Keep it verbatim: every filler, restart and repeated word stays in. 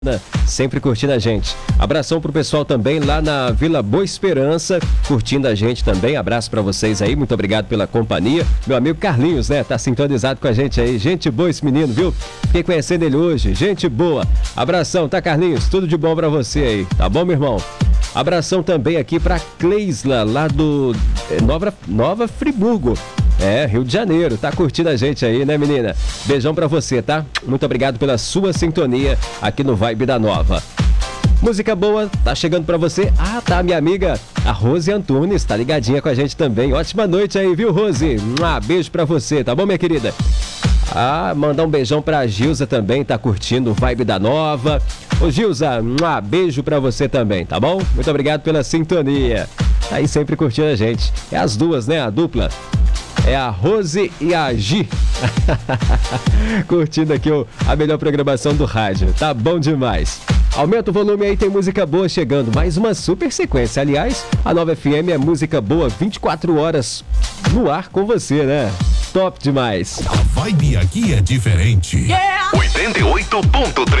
Sempre curtindo a gente. Abração pro pessoal também lá na Vila Boa Esperança, curtindo a gente também. Abraço pra vocês aí, muito obrigado pela companhia. Meu amigo Carlinhos, né, tá sintonizado com a gente aí. Gente boa esse menino, viu? Fiquei conhecendo ele hoje, gente boa. Abração, tá, Carlinhos? Tudo de bom pra você aí, tá bom, meu irmão? Abração também aqui pra Cleisla, lá do Nova, Nova Friburgo. É, Rio de Janeiro, tá curtindo a gente aí, né, menina? Beijão pra você, tá? Muito obrigado pela sua sintonia aqui no Vibe da Nova. Música boa, tá chegando pra você. Ah, tá, minha amiga, a Rose Antunes, tá ligadinha com a gente também. Ótima noite aí, viu, Rose? Um beijo pra você, tá bom, minha querida? Ah, mandar um beijão pra Gilza também, tá curtindo o Vibe da Nova. Ô, Gilza, um beijo pra você também, tá bom? Muito obrigado pela sintonia. Tá aí sempre curtindo a gente. É as duas, né, a dupla. É a Rose e a Gi. Curtindo aqui o, a melhor programação do rádio. Tá bom demais. Aumenta o volume aí, tem música boa chegando. Mais uma super sequência. Aliás, a Nova F M é música boa vinte e quatro horas no ar com você, né? Top demais. A vibe aqui é diferente. Yeah! oitenta e oito ponto três